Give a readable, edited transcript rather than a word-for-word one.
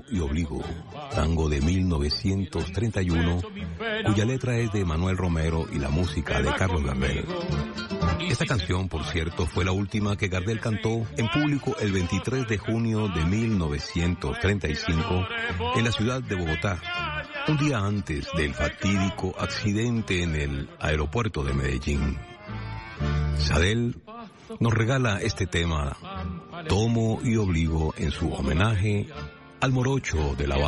y Obligo, tango de 1931, cuya letra es de Manuel Romero y la música de Carlos Gardel. Esta canción, por cierto, fue la última que Gardel cantó en público el 23 de junio de 1935 en la ciudad de Bogotá, un día antes del fatídico accidente en el aeropuerto de Medellín. Sadel nos regala este tema, Tomo y Obligo, en su homenaje al morocho de La Habana.